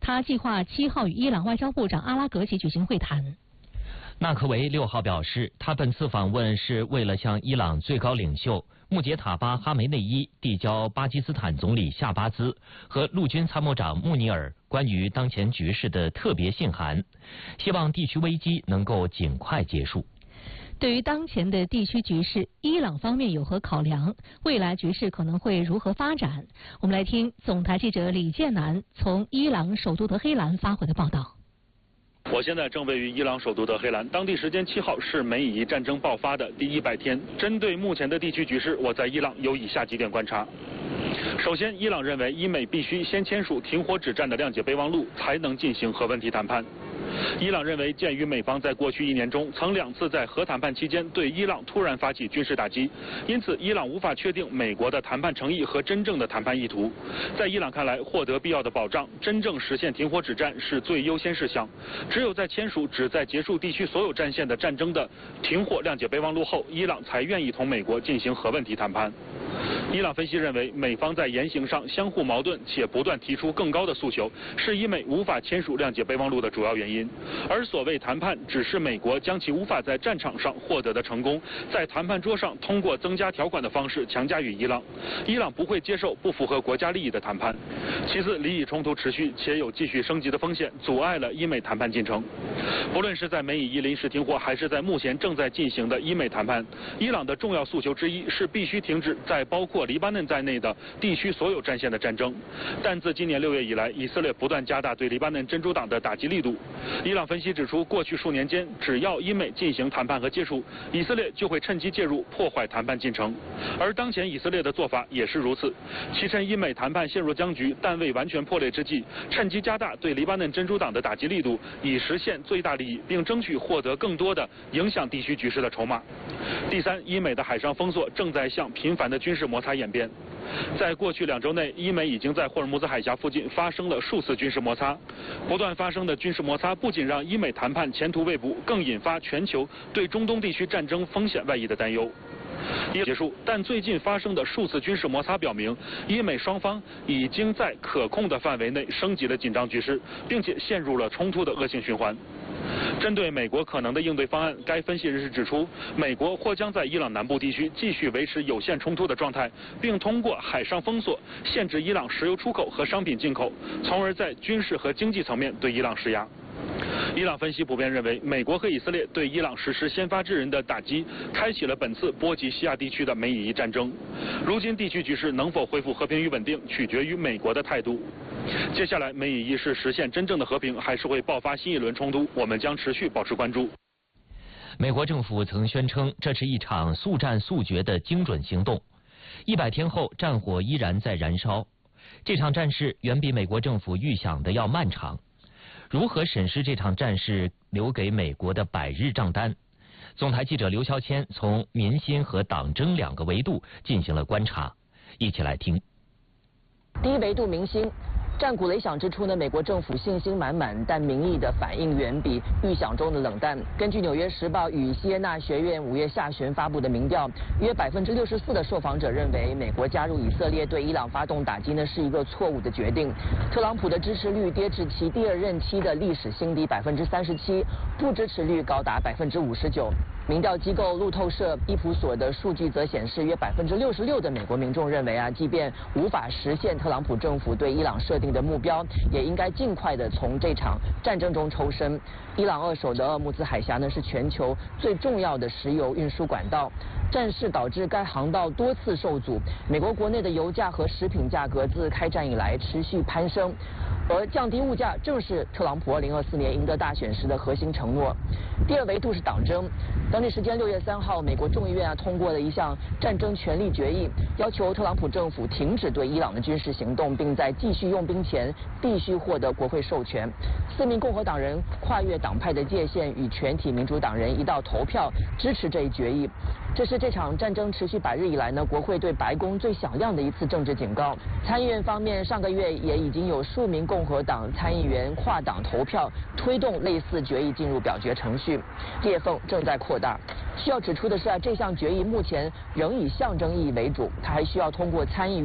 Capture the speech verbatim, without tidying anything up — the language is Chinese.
他计划七号与伊朗外交部长阿拉格齐举行会谈。 纳科维六号表示，他本次访问是为了向伊朗最高领袖穆杰塔巴·哈梅内伊递交巴基斯坦总理夏巴兹和陆军参谋长穆尼尔关于当前局势的特别信函，希望地区危机能够尽快结束。 对于当前的地区局势，伊朗方面有何考量？未来局势可能会如何发展？我们来听总台记者李建南从伊朗首都德黑兰发回的报道。 我现在正位于伊朗首都德黑兰，当地时间七号是美以伊战争爆发的第一百天。针对目前的地区局势，我在伊朗有以下几点观察。首先，伊朗认为伊美必须先签署停火止战的谅解备忘录，才能进行核问题谈判。伊朗认为，鉴于美方在过去一年中曾两次在核谈判期间对伊朗突然发起军事打击，因此伊朗无法确定美国的谈判诚意和真正的谈判意图。在伊朗看来，获得必要的保障，真正实现停火止战是最优先事项。只有在签署旨在结束地区所有战线的战争的停火谅解备忘录后，伊朗才愿意同美国进行核问题谈判。伊朗分析认为，美方在言行上相互矛盾且不断提出更高的诉求，是伊美无法签署谅解备忘录的主要原因。而所谓谈判，只是美国将其无法在战场上获得的成功，在谈判桌上通过增加条款的方式强加于伊朗。伊朗不会接受不符合国家利益的谈判。其次，利益冲突持续且有继续升级的风险，阻碍了伊美谈判进程。不论是在美以伊临时停火，还是在目前正在进行的伊美谈判，伊朗的重要诉求之一是必须停止在包括黎巴嫩在内的地区所有战线的战争。但自今年六月以来，以色列不断加大对黎巴嫩真主党的打击力度。伊朗分析指出，过去数年间，只要伊美进行谈判和接触，以色列就会趁机介入，破坏谈判进程。而当前以色列的做法也是如此，其趁伊美谈判陷入僵局但未完全破裂之际，趁机加大对黎巴嫩真主党的打击力度，以实现最大利益，并争取获得更多的影响地区局势的筹码。第三，伊美的海上封锁正在向频繁的军事摩擦演变。在过去两周内，伊美已经在霍尔木兹海峡附近发生了数次军事摩擦。不断发生的军事摩擦不仅让伊美谈判前途未卜，更引发全球对中东地区战争风险外溢的担忧。结束，但最近发生的数次军事摩擦表明，伊美双方已经在可控的范围内升级了紧张局势，并且陷入了冲突的恶性循环。针对美国可能的应对方案，该分析人士指出，美国或将在伊朗南部地区继续维持有限冲突的状态，并通过海上封锁限制伊朗石油出口和商品进口，从而在军事和经济层面对伊朗施压。伊朗分析普遍认为，美国和以色列对伊朗实施先发制人的打击，开启了本次波及西亚地区的美以伊战争。如今地区局势能否恢复和平与稳定，取决于美国的态度。接下来，美以伊是实现真正的和平，还是会爆发新一轮冲突？我们将持续保持关注。 美国政府曾宣称，这是一场速战速决的精准行动。一百天后，战火依然在燃烧。这场战事远比美国政府预想的要漫长。如何审视这场战事留给美国的百日账单？总台记者刘肖谦从民心和党争两个维度进行了观察，一起来听。 第一维度民心。战鼓擂响之初呢，美国政府信心满满，但民意的反应远比预想中的冷淡。根据《纽约时报》与西耶纳学院五月下旬发布的民调，约百分之六十四的受访者认为，美国加入以色列对伊朗发动打击呢是一个错误的决定。特朗普的支持率跌至其第二任期的历史新低百分之三十七，不支持率高达百分之五十九。民调机构路透社伊普所的数据则显示，约百分之六十六的美国民众认为啊，即便无法实现特朗普政府对伊朗设定的目标，也应该尽快的从这场战争中抽身。伊朗扼守的鄂木兹海峡呢，是全球最重要的石油运输管道。战事导致该航道多次受阻，美国国内的油价和食品价格自开战以来持续攀升，而降低物价正是特朗普二零二四年赢得大选时的核心承诺。第二维度是党争。当地时间六月三号，美国众议院啊通过了一项战争权利决议，要求特朗普政府停止对伊朗的军事行动，并在继续用兵前必须获得国会授权。四名共和党人跨越党派的界限，与全体民主党人一道投票支持这一决议。这是这场战争持续百日以来呢，国会对白宫最响亮的一次政治警告。参议院方面，上个月也已经有数名共和党参议员跨党投票，推动类似决议进入表决程序，裂缝正在扩大。需要指出的是啊，这项决议目前仍以象征意义为主，它还需要通过参议